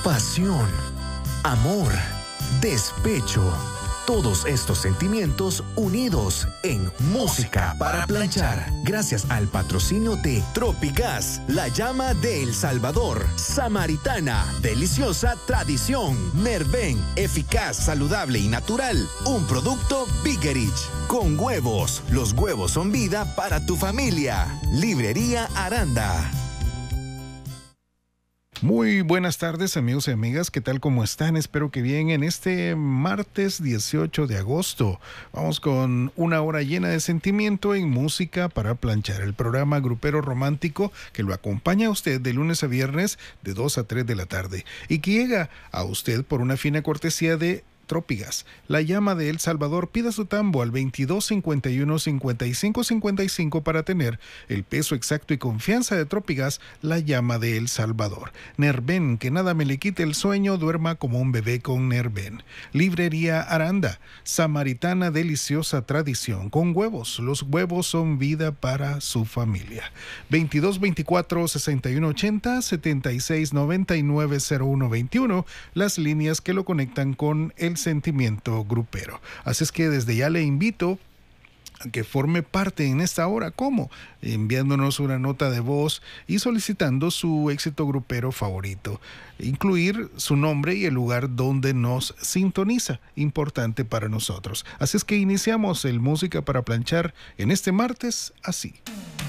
pasión, amor, despecho. Todos estos sentimientos unidos en Música para Planchar. Gracias al patrocinio de Tropigas, la llama de El Salvador. Samaritana, deliciosa tradición. Nerven, eficaz, saludable y natural. Un producto Biggerich. Con huevos. Los huevos son vida para tu familia. Librería Aranda. Muy buenas tardes, amigos y amigas, ¿qué tal? ¿Cómo están? Espero que bien. En este martes 18 de agosto vamos con una hora llena de sentimiento en Música para Planchar, el programa grupero romántico que lo acompaña a usted de lunes a viernes de 2 a 3 de la tarde y que llega a usted por una fina cortesía de Tropigas, la llama de El Salvador. Pida su tambo al 22 51 55 55 para tener el peso exacto y confianza de Tropigas, la llama de El Salvador. Nerven, que nada me le quite el sueño, duerma como un bebé con Nerven. Librería Aranda, Samaritana, deliciosa tradición. Con huevos, los huevos son vida para su familia. 22 24 61 80 76 99 01 21, las líneas que lo conectan con el sentimiento grupero. Así es que desde ya le invito a que forme parte en esta hora. ¿Cómo? Enviándonos una nota de voz y solicitando su éxito grupero favorito. Incluir su nombre y el lugar donde nos sintoniza. Importante para nosotros. Así es que iniciamos el Música para Planchar en este martes así.